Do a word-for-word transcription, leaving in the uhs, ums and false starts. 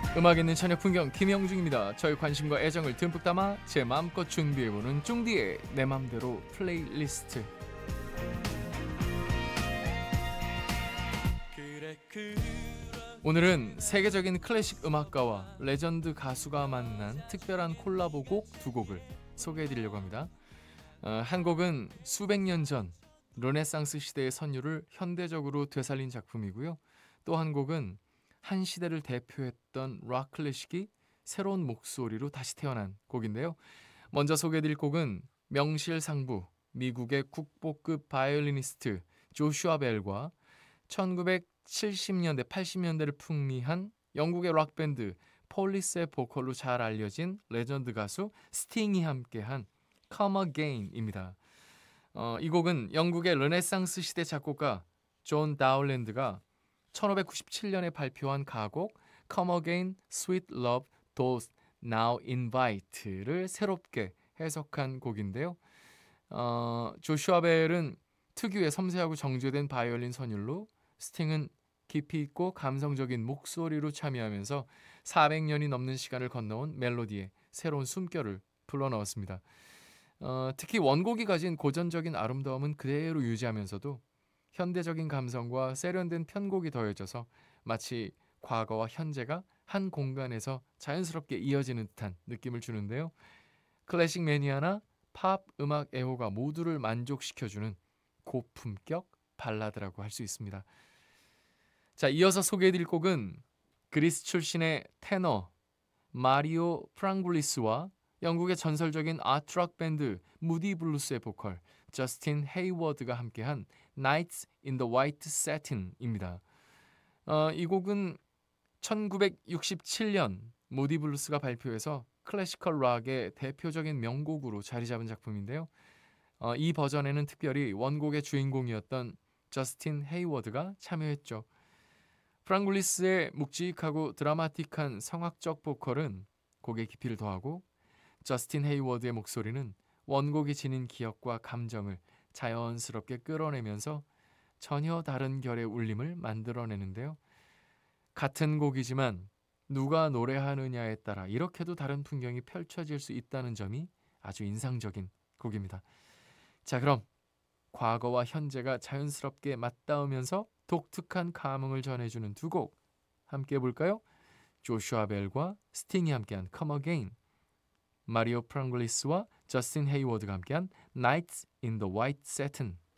음악 있는 저녁 풍경 김영중입니다. 저의 관심과 애정을 듬뿍 담아 제 마음껏 준비해보는 쫑디의 내 맘대로 플레이리스트. 오늘은 세계적인 클래식 음악가와 레전드 가수가 만난 특별한 콜라보곡 두 곡을 소개해드리려고 합니다. 어, 한 곡은 수백 년 전 르네상스 시대의 선율을 현대적으로 되살린 작품이고요. 또 한 곡은 한 시대를 대표했던 락 클래식이 새로운 목소리로 다시 태어난 곡인데요. 먼저 소개해드릴 곡은 명실상부 미국의 국보급 바이올리니스트 조슈아 벨과 천구백칠십 년대, 팔십 년대를 풍미한 영국의 락밴드 폴리스의 보컬로 잘 알려진 레전드 가수 스팅이 함께한 Come Again입니다. 어, 이 곡은 영국의 르네상스 시대 작곡가 존 다울랜드가 천오백구십칠 년에 발표한 가곡 Come Again, Sweet Love, Those Now Invite를 새롭게 해석한 곡인데요. 어, 조슈아 벨은 특유의 섬세하고 정제된 바이올린 선율로, 스팅은 깊이 있고 감성적인 목소리로 참여하면서 사백 년이 넘는 시간을 건너온 멜로디에 새로운 숨결을 불어넣었습니다. 어, 특히 원곡이 가진 고전적인 아름다움은 그대로 유지하면서도 현대적인 감성과 세련된 편곡이 더해져서 마치 과거와 현재가 한 공간에서 자연스럽게 이어지는 듯한 느낌을 주는데요. 클래식 매니아나 팝 음악 애호가 모두를 만족시켜주는 고품격 발라드라고 할 수 있습니다. 자, 이어서 소개해드릴 곡은 그리스 출신의 테너 마리오 프랑글리스와 영국의 전설적인 아트락 밴드 무디 블루스의 보컬 저스틴 헤이워드가 함께한 Nights in the White Satin입니다. 어, 이 곡은 천구백육십칠 년 무디 블루스가 발표해서 클래시컬 락의 대표적인 명곡으로 자리 잡은 작품인데요. 어, 이 버전에는 특별히 원곡의 주인공이었던 저스틴 헤이워드가 참여했죠. 프랑글리스의 묵직하고 드라마틱한 성악적 보컬은 곡의 깊이를 더하고, 저스틴 헤이워드의 목소리는 원곡이 지닌 기억과 감정을 자연스럽게 끌어내면서 전혀 다른 결의 울림을 만들어내는데요. 같은 곡이지만 누가 노래하느냐에 따라 이렇게도 다른 풍경이 펼쳐질 수 있다는 점이 아주 인상적인 곡입니다. 자, 그럼 과거와 현재가 자연스럽게 맞닿으면서 독특한 감흥을 전해주는 두 곡 함께 해볼까요? 조슈아 벨과 스팅이 함께한 Come Again, 마리오 프랑글리스와 저스틴 헤이워드가 함께한 Nights in the White Satin.